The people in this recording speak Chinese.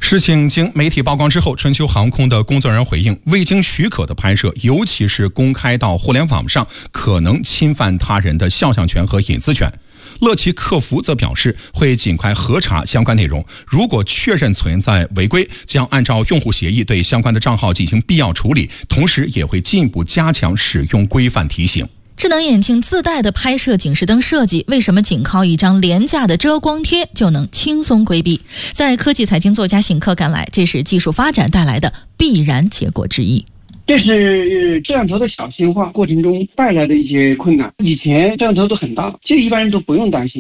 事情经媒体曝光之后，春秋航空的工作人员回应，未经许可的拍摄，尤其是公开到互联网上，可能侵犯他人的肖像权和隐私权。乐奇客服则表示，会尽快核查相关内容，如果确认存在违规，将按照用户协议对相关的账号进行必要处理，同时也会进一步加强使用规范提醒。 智能眼镜自带的拍摄警示灯设计，为什么仅靠一张廉价的遮光贴就能轻松规避？在科技财经作家醒客看来，这是技术发展带来的必然结果之一。 这是摄像头的小型化过程中带来的一些困难。以前摄像头都很大，其实一般人都不用担心。